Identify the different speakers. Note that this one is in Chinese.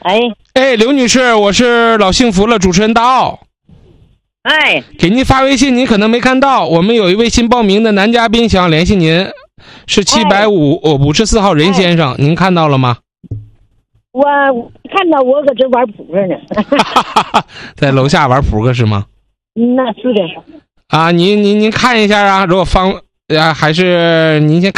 Speaker 1: 哎，刘女士，我是老幸福了主持人大奥。给您发微信，您可能没看到，我们有一位新报名的男嘉宾想要联系您，是754号任先生，您看到了吗？
Speaker 2: 我看到，我搁这玩扑克呢。
Speaker 1: 在楼下玩扑克是吗？
Speaker 2: 那是的。
Speaker 1: 啊，您看一下啊，如果还是您先